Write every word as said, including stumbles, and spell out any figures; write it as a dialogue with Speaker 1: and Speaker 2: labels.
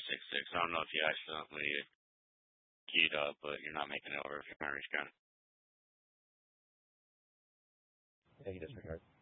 Speaker 1: six six. I don't know if you accidentally keyed up, but you're not making it over if your memory's gone.
Speaker 2: Yeah, he just returned.